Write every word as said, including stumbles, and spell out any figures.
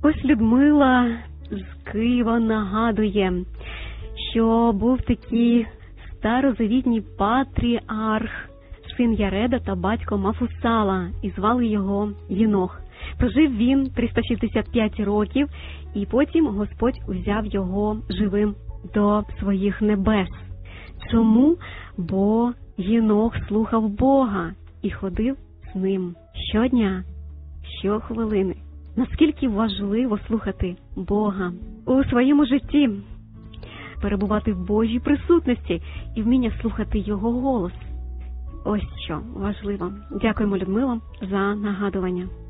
Ось Людмила з Києва нагадує, що був такий старозавітній патріарх, син Яреда та батько Мафусала, і звали його Єнох. Прожив він триста шістдесят п'ять років, і потім Господь узяв його живим до своїх небес. Чому? Бо Єнох слухав Бога і ходив з ним щодня, щохвилини. Наскільки важливо слухати Бога у своєму житті, перебувати в Божій присутності і вміння слухати Його голос. Ось що важливо. Дякуємо, Людмила, за нагадування.